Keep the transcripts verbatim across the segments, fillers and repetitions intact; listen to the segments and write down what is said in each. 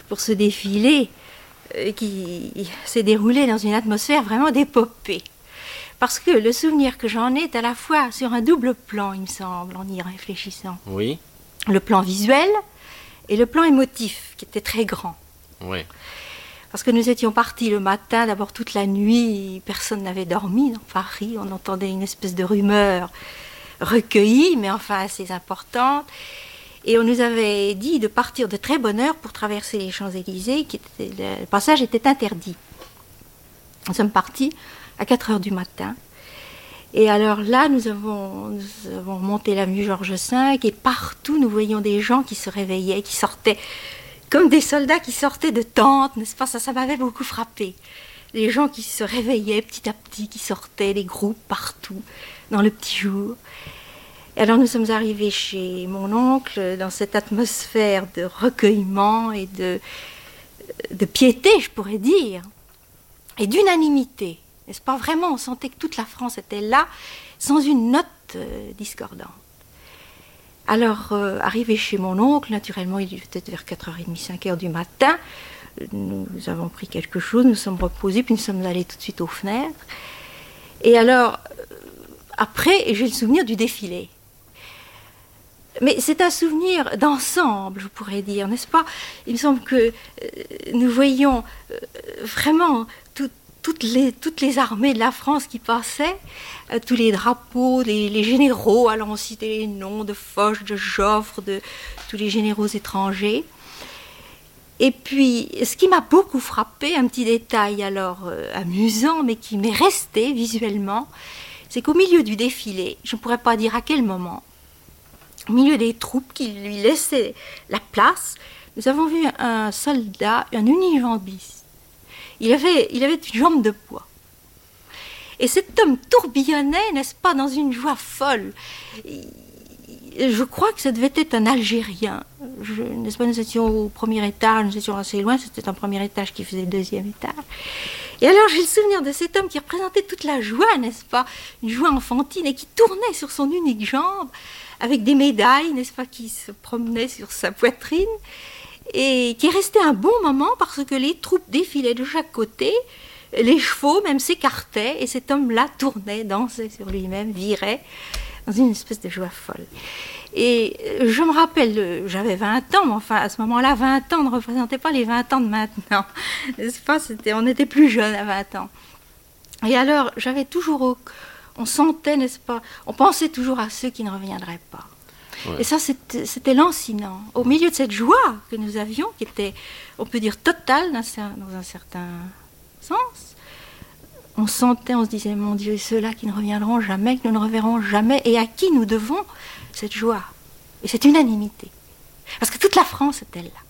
pour ce défilé euh, qui s'est déroulé dans une atmosphère vraiment d'épopée. Parce que le souvenir que j'en ai est à la fois sur un double plan, il me semble, en y réfléchissant. Oui. Le plan visuel et le plan émotif, qui était très grand. Oui. Parce que nous étions partis le matin, d'abord toute la nuit, personne n'avait dormi dans Paris, on entendait une espèce de rumeur recueillie, mais enfin assez importante. Et on nous avait dit de partir de très bonne heure pour traverser les Champs-Élysées, qui était, le passage était interdit. Nous sommes partis à quatre heures du matin. Et alors là, nous avons, nous avons monté l'avenue Georges cinq, et partout, nous voyions des gens qui se réveillaient, qui sortaient, comme des soldats qui sortaient de tentes, n'est-ce pas? Ça, ça m'avait beaucoup frappé. Les gens qui se réveillaient petit à petit, qui sortaient, des groupes partout, dans le petit jour. Et alors nous sommes arrivés chez mon oncle, dans cette atmosphère de recueillement et de, de piété, je pourrais dire, et d'unanimité. N'est-ce pas? Vraiment, on sentait que toute la France était là, sans une note euh, discordante. Alors, euh, arrivé chez mon oncle, naturellement, il était vers quatre heures trente, cinq heures du matin. Nous avons pris quelque chose, nous sommes reposés, puis nous sommes allés tout de suite aux fenêtres. Et alors, euh, après, j'ai le souvenir du défilé. Mais c'est un souvenir d'ensemble, je pourrais dire, n'est-ce pas? Il me semble que euh, nous voyions euh, vraiment tout. Toutes les, toutes les armées de la France qui passaient, euh, tous les drapeaux, les, les généraux, alors on citait les noms de Foch, de Joffre, de tous les généraux étrangers. Et puis, ce qui m'a beaucoup frappé, un petit détail alors euh, amusant, mais qui m'est resté visuellement, c'est qu'au milieu du défilé, je ne pourrais pas dire à quel moment, au milieu des troupes qui lui laissaient la place, nous avons vu un soldat, un unijambiste. Il avait, il avait une jambe de bois. Et cet homme tourbillonnait, n'est-ce pas, dans une joie folle. Je crois que ça devait être un Algérien. Je, n'est-ce pas, nous étions au premier étage, nous étions assez loin, c'était un premier étage qui faisait le deuxième étage. Et alors j'ai le souvenir de cet homme qui représentait toute la joie, n'est-ce pas, une joie enfantine, et qui tournait sur son unique jambe, avec des médailles, n'est-ce pas, qui se promenaient sur sa poitrine. Et qui est resté un bon moment parce que les troupes défilaient de chaque côté, les chevaux même s'écartaient et cet homme-là tournait, dansait sur lui-même, virait dans une espèce de joie folle. Et je me rappelle, j'avais vingt ans, mais enfin à ce moment-là, vingt ans ne représentaient pas les vingt ans de maintenant, n'est-ce pas? C'était, on était plus jeunes à vingt ans. Et alors j'avais toujours, on sentait, n'est-ce pas, on pensait toujours à ceux qui ne reviendraient pas. Ouais. Et ça, c'était, c'était lancinant. Au milieu de cette joie que nous avions, qui était, on peut dire, totale dans un, dans un certain sens, on sentait, on se disait, mon Dieu, ceux-là qui ne reviendront jamais, que nous ne reverrons jamais, et à qui nous devons cette joie et cette unanimité. Parce que toute la France était là.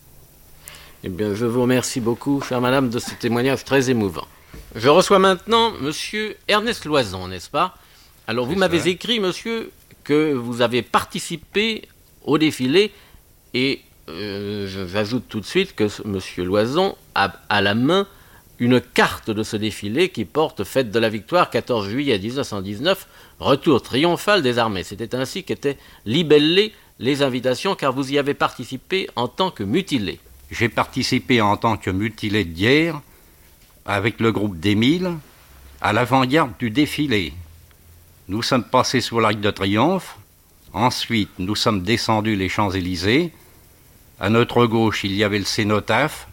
Eh bien, je vous remercie beaucoup, chère madame, de ce témoignage très émouvant. Je reçois maintenant monsieur Ernest Loison, n'est-ce pas? Alors, vous C'est m'avez ça. écrit, monsieur, que vous avez participé au défilé et euh, j'ajoute tout de suite que M. Loison a à la main une carte de ce défilé qui porte Fête de la Victoire, quatorze juillet dix-neuf cent dix-neuf, retour triomphal des armées. C'était ainsi qu'étaient libellées les invitations car vous y avez participé en tant que mutilé. J'ai participé en tant que mutilé de guerre avec le groupe d'Émile à l'avant-garde du défilé. Nous sommes passés sous l'Arc de Triomphe. Ensuite, nous sommes descendus les Champs-Élysées. À notre gauche, il y avait le cénotaphe.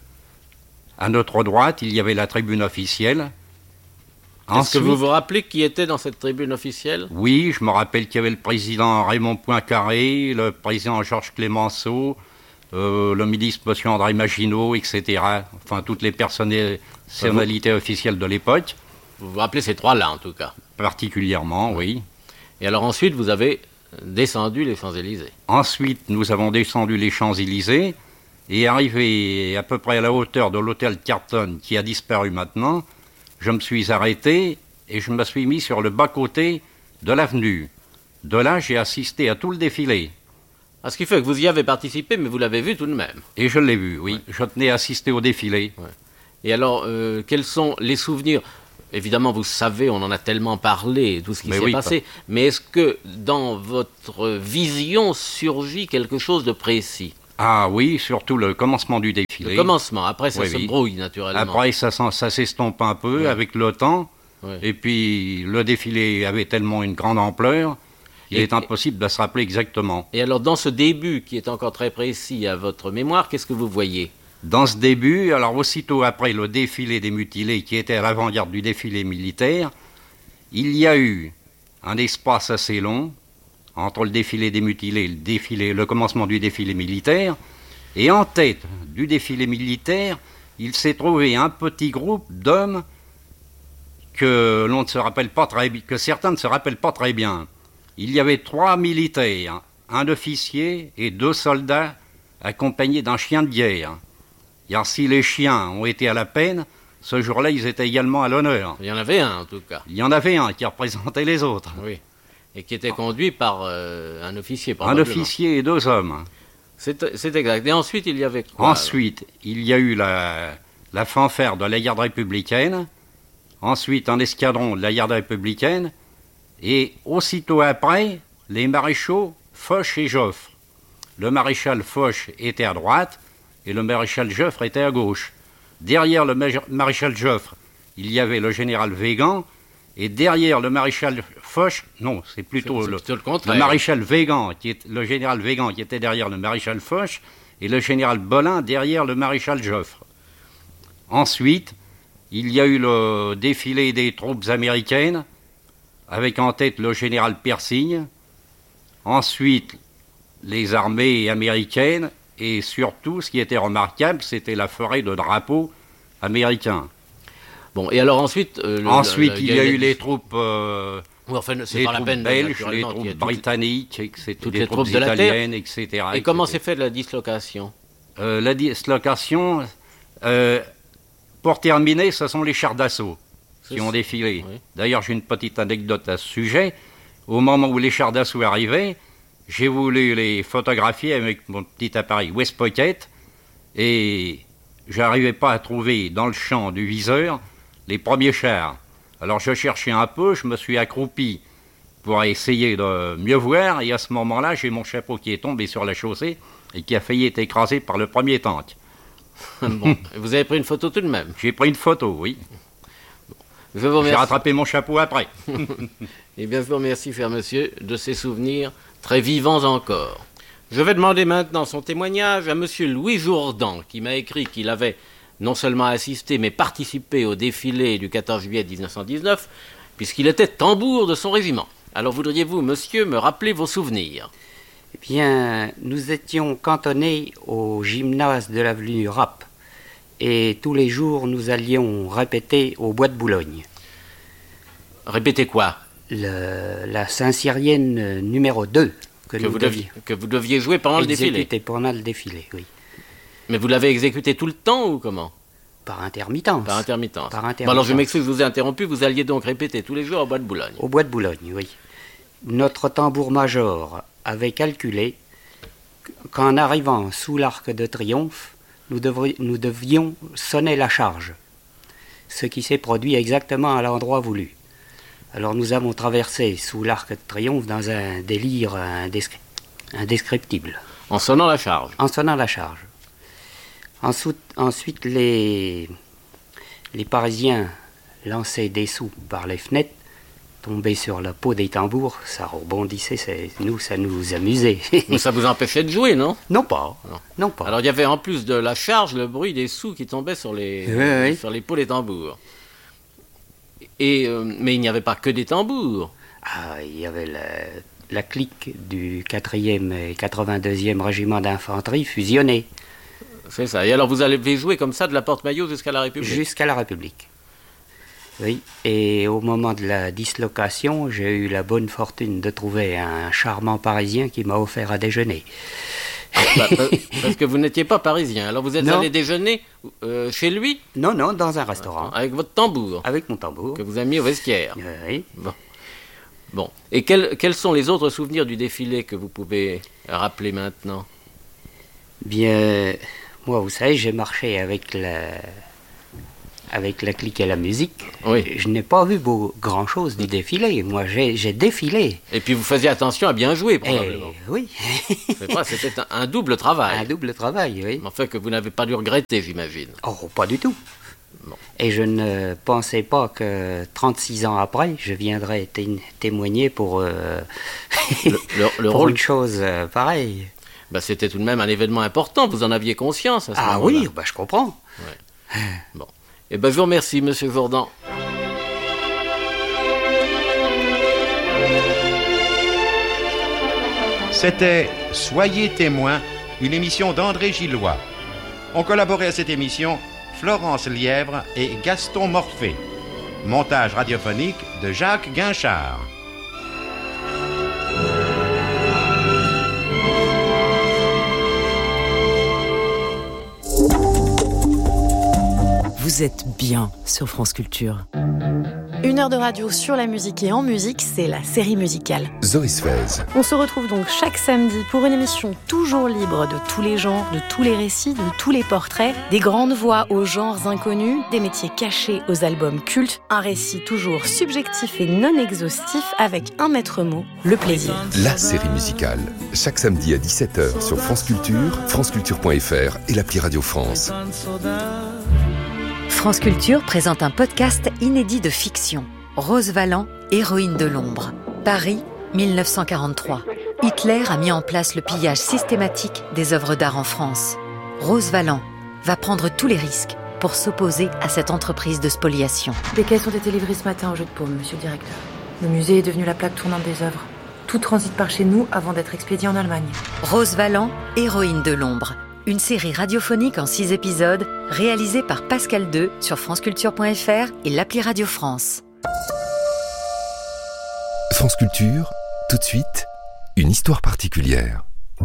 À notre droite, il y avait la tribune officielle. Est-ce Ensuite, que vous vous rappelez qui était dans cette tribune officielle? Oui, je me rappelle qu'il y avait le président Raymond Poincaré, le président Georges Clémenceau, euh, le ministre M. André Maginot, et cetera. Enfin, toutes les personnalités vous... officielles de l'époque. Vous vous rappelez ces trois-là, en tout cas? Particulièrement, oui. Et alors ensuite, vous avez descendu les Champs-Élysées. Ensuite, nous avons descendu les Champs-Élysées et arrivé à peu près à la hauteur de l'hôtel Carton, qui a disparu maintenant, je me suis arrêté et je me suis mis sur le bas-côté de l'avenue. De là, j'ai assisté à tout le défilé. Ah, ce qui fait que vous y avez participé, mais vous l'avez vu tout de même. Et je l'ai vu, oui. Ouais. Je tenais à assister au défilé. Ouais. Et alors, euh, quels sont les souvenirs? Évidemment, vous savez, on en a tellement parlé, tout ce qui mais s'est oui, passé. Pas. Mais est-ce que, dans votre vision, surgit quelque chose de précis? Ah oui, surtout le commencement du défilé. Le commencement, après ça Oui, se oui. brouille naturellement. Après, ça, s'en- ça s'estompe un peu Ouais. avec le temps. Ouais. Et puis, le défilé avait tellement une grande ampleur qu'il Et- est impossible de se rappeler exactement. Et alors, dans ce début qui est encore très précis à votre mémoire, qu'est-ce que vous voyez? Dans ce début, alors aussitôt après le défilé des mutilés qui était à l'avant-garde du défilé militaire, il y a eu un espace assez long entre le défilé des mutilés et le, défilé, le commencement du défilé militaire. Et en tête du défilé militaire, il s'est trouvé un petit groupe d'hommes que l'on ne se rappelle pas très bien, que certains ne se rappellent pas très bien. Il y avait trois militaires, un officier et deux soldats accompagnés d'un chien de guerre. Car si les chiens ont été à la peine, ce jour-là, ils étaient également à l'honneur. Il y en avait un en tout cas. Il y en avait un qui représentait les autres. Oui. Et qui était conduit par euh, un officier, Un probablement. officier et deux hommes. C'est c'est exact. Et ensuite, il y avait quoi? Ensuite, il y a eu la, la fanfare de la garde républicaine. Ensuite, un escadron de la garde républicaine. Et aussitôt après, les maréchaux Foch et Joffre. Le maréchal Foch était à droite et le maréchal Joffre était à gauche. Derrière le maréchal Joffre, il y avait le général Végan. Et derrière le maréchal Foch, non, c'est plutôt, C'est le, plutôt le contraire. le maréchal Végan, qui est, le général Végan qui était derrière le maréchal Foch, et le général Bolin derrière le maréchal Joffre. Ensuite, il y a eu le défilé des troupes américaines, avec en tête le général Persigne. Ensuite, les armées américaines, et surtout, ce qui était remarquable, c'était la forêt de drapeaux américains. Bon, et alors ensuite... euh, le- Ensuite, le- il y a eu les troupes, euh, Oui, enfin, c'est les pas la troupes peine, belges, naturellement, les qu'il y ait troupes toutes- britanniques, et cetera, toutes les les troupes troupes de la terre. italiennes, et cetera. Et comment et cetera. s'est fait la dislocation? Euh, La dislocation, euh, pour terminer, ce sont les chars d'assaut qui C'est- ont défilé. oui. D'ailleurs, j'ai une petite anecdote à ce sujet. Au moment où les chars d'assaut arrivaient, j'ai voulu les photographier avec mon petit appareil West Pocket et j'arrivais pas à trouver dans le champ du viseur les premiers chars. Alors je cherchais un peu, je me suis accroupi pour essayer de mieux voir et à ce moment-là, j'ai mon chapeau qui est tombé sur la chaussée et qui a failli être écrasé par le premier tank. Bon, vous avez pris une photo tout de même. J'ai pris une photo, oui. Je vous J'ai remercie. rattrapé mon chapeau après. Eh bien, je vous remercie, cher monsieur, de ces souvenirs très vivants encore. Je vais demander maintenant son témoignage à monsieur Louis Jourdan, qui m'a écrit qu'il avait non seulement assisté, mais participé au défilé du quatorze juillet mille neuf cent dix-neuf, puisqu'il était tambour de son régiment. Alors, voudriez-vous, monsieur, me rappeler vos souvenirs? Eh bien, nous étions cantonnés au gymnase de l'avenue Rapp. Et tous les jours, nous allions répéter au Bois de Boulogne. Répétez quoi? Le- la Saint-Cyrienne numéro deux que, que nous vous, devions deviez, que vous deviez jouer pendant le défilé. exécuter pendant le défilé, oui. Mais vous l'avez exécuté tout le temps ou comment? Par intermittence. Par intermittence. Par Bon, intermittence. alors je m'excuse, je vous ai interrompu, vous alliez donc répéter tous les jours au Bois de Boulogne. Au Bois de Boulogne, oui. Notre tambour-major avait calculé qu'en arrivant sous l'Arc de Triomphe, nous, devri- nous devions sonner la charge, ce qui s'est produit exactement à l'endroit voulu. Alors nous avons traversé sous l'Arc de Triomphe dans un délire indescri- indescriptible, En sonnant la charge. en sonnant la charge. Ensuite, ensuite les, les Parisiens lançaient des sous par les fenêtres, tombaient sur la peau des tambours, ça rebondissait, c'est- nous, ça nous amusait. Mais ça vous empêchait de jouer, non? non pas, Non. non pas. Alors il y avait en plus de la charge le bruit des sous qui tombaient sur les, Oui, oui. sur les peaux des tambours. Et, euh, mais il n'y avait pas que des tambours. Ah, il y avait la, la clique du quatrième et quatre-vingt-deuxième régiment d'infanterie fusionnés C'est ça. Et alors vous avez joué comme ça de la Porte-Maillot jusqu'à la République. jusqu'à la République. Oui, et au moment de la dislocation, j'ai eu la bonne fortune de trouver un charmant Parisien qui m'a offert à déjeuner. Bah, bah, parce que vous n'étiez pas parisien. Alors vous êtes Non. allé déjeuner euh, chez lui Non, non, dans un restaurant, avec votre tambour avec mon tambour. que vous avez mis au vestiaire. Oui. Bon. Et quels, quels sont les autres souvenirs du défilé que vous pouvez rappeler maintenant? Bien, moi, vous savez, j'ai marché avec la, avec la clique et la musique. Oui. Je n'ai pas vu beau, grand-chose du défilé. Moi, j'ai, j'ai défilé. Et puis vous faisiez attention à bien jouer, Et, probablement. oui, C'est vrai, c'était un, un double travail. un double travail, oui. Mais enfin, que vous n'avez pas dû regretter, j'imagine. Oh, pas du tout. Bon. Et je ne pensais pas que trente-six ans après, je viendrais té- témoigner pour, euh, Le, le- le pour rôle, une chose euh, pareille. bah, c'était tout de même un événement important. Vous en aviez conscience à ce Ah moment-là. oui, bah, je comprends. Bon. Eh ben, je vous remercie, Monsieur Jourdan. C'était Soyez témoins, une émission d'André Gillois. Ont collaboré à cette émission Florence Lièvre et Gaston Morphée. Montage radiophonique de Jacques Guinchard. Vous êtes bien sur France Culture. Une heure de radio sur la musique et en musique, c'est la série musicale. Zoris Fez. On se retrouve donc chaque samedi pour une émission toujours libre de tous les genres, de tous les récits, de tous les portraits, des grandes voix aux genres inconnus, des métiers cachés aux albums cultes, un récit toujours subjectif et non exhaustif avec un maître mot, le plaisir. La série musicale. Chaque samedi à dix-sept heures sur France Culture, franceculture point f r et l'appli Radio France. France Culture présente un podcast inédit de fiction. Rose Valland, héroïne de l'ombre. Paris, dix-neuf cent quarante-trois. Hitler a mis en place le pillage systématique des œuvres d'art en France. Rose Valland va prendre tous les risques pour s'opposer à cette entreprise de spoliation. Des caisses ont été livrées ce matin au jeu de paume, monsieur le directeur. Le musée est devenu la plaque tournante des œuvres. Tout transite par chez nous avant d'être expédié en Allemagne. Rose Valland, héroïne de l'ombre. Une série radiophonique en six épisodes, réalisée par Pascal deux sur franceculture point f r et l'appli Radio France. France Culture, tout de suite, une histoire particulière.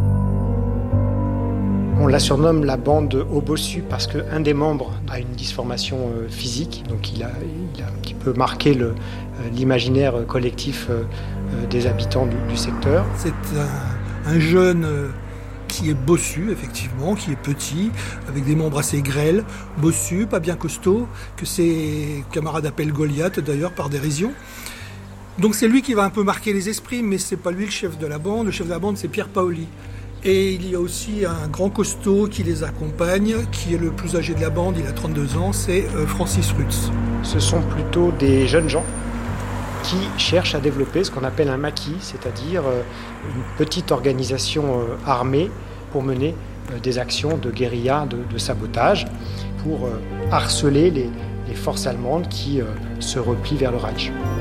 On la surnomme la bande au bossu parce qu'un des membres a une dysformation euh, physique, donc il a, il a un petit peu marqué le, euh, l'imaginaire collectif euh, euh, des habitants du, du secteur. C'est un, un jeune euh, qui est bossu, effectivement, qui est petit, avec des membres assez grêles, bossu, pas bien costaud, que ses camarades appellent Goliath d'ailleurs par dérision. Donc c'est lui qui va un peu marquer les esprits, mais c'est pas lui le chef de la bande. Le chef de la bande, c'est Pierre Paoli. Et il y a aussi un grand costaud qui les accompagne, qui est le plus âgé de la bande, il a trente-deux ans, c'est Francis Rutz. Ce sont plutôt des jeunes gens qui cherchent à développer ce qu'on appelle un maquis, c'est-à-dire une petite organisation armée pour mener des actions de guérilla, de, de sabotage, pour harceler les, les forces allemandes qui se replient vers le Reich.